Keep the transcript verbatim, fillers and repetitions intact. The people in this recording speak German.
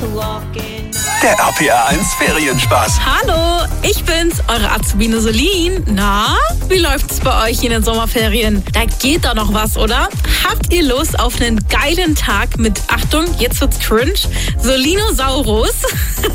Der R P R eins Ferienspaß. Hallo, ich bin's, eure Azubine Solin. Na, wie läuft's bei euch in den Sommerferien? Da geht doch noch was, oder? Habt ihr Lust auf einen geilen Tag mit, Achtung, jetzt wird's cringe, Solinosaurus?